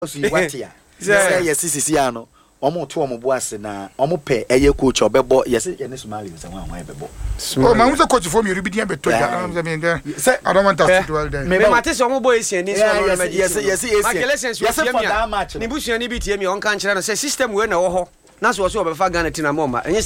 Watia. Say yes sisiano. Omo to omo boase na omo pe eye coach obebo yes ene Somali say wan ebebo. Oh man, who's a coach for me? You be there beto. I don't want us to dwell there. Me mate so omo boy ese ni so no yes yes for that match. Ni busu ni bi tie me on kan kire no say system we na wo ho. Na so obefa Ghana tina mama.